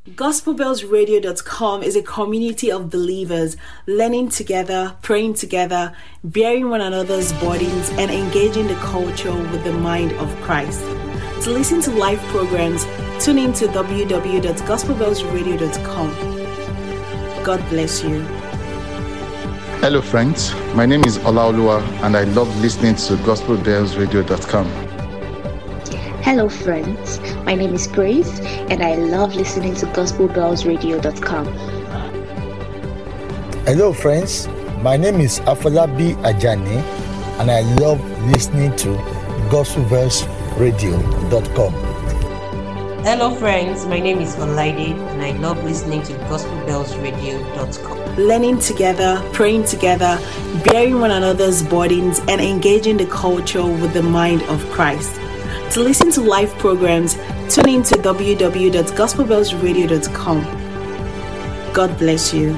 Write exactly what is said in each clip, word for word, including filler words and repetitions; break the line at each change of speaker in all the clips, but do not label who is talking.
gospel bells radio dot com is a community of believers learning together, praying together, bearing one another's burdens, and engaging the culture with the mind of Christ. To listen to live programs, tune in to w w w dot gospel bells radio dot com. God bless you.
Hello friends, my name is Olaoluwa and I love listening to gospel bells radio dot com.
Hello friends, my name is Praise and I love listening to gospel bells radio dot com.
Hello friends, my name is Afolabi Ajani and I love listening to gospel bells radio dot com.
Hello friends, my name is Olaide and I love listening to gospel bells radio dot com.
Learning together, praying together, bearing one another's burdens, and engaging the culture with the mind of Christ. To listen to live programs, tune in to w w w dot gospel bells radio dot com. God bless you.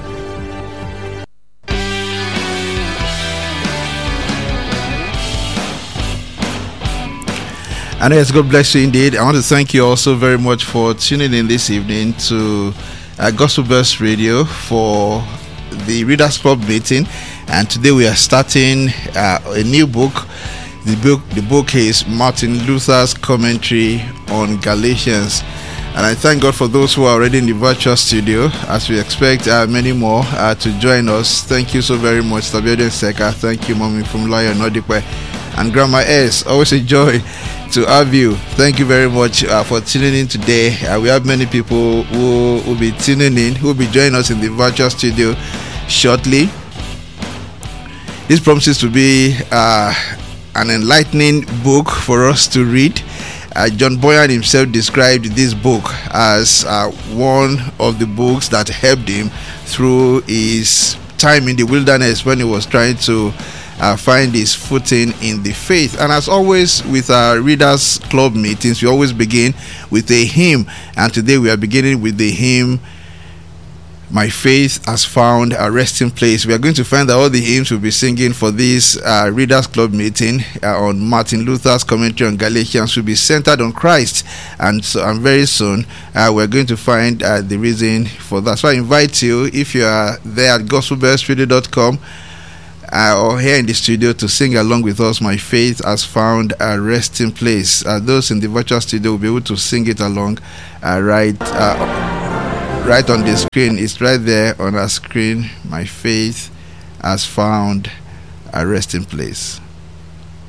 And yes, God bless you indeed. I want to thank you also very much for tuning in this evening to uh, Gospel Bells Radio for the Readers Club meeting. And today we are starting uh, a new book. The book, the book is Martin Luther's Commentary on Galatians. And I thank God for those who are already in the virtual studio, as we expect uh, many more uh, to join us. Thank you so very much, Tabiode Seka. Thank you, Mommy from Lawyer Nodikwe. And Grandma S, always a joy to have you. Thank you very much uh, for tuning in today. Uh, we have many people who will be tuning in, who will be joining us in the virtual studio shortly. This promises to be uh, an enlightening book for us to read. Uh, John Boyan himself described this book as uh, one of the books that helped him through his time in the wilderness when he was trying to uh, find his footing in the faith. And as always with our Readers Club meetings, we always begin with a hymn. And today we are beginning with the hymn, My Faith Has Found a Resting Place. We are going to find that all the hymns we'll be singing for this uh, Readers Club meeting uh, on Martin Luther's Commentary on Galatians will be centered on Christ. And so, and very soon uh, we're going to find uh, the reason for that. So I invite you, if you are there at gospel bells radio dot com uh, or here in the studio, to sing along with us, My Faith Has Found a Resting Place. Uh, those in the virtual studio will be able to sing it along uh, right uh, right on the screen. It's right there on our screen. My faith has found a resting place.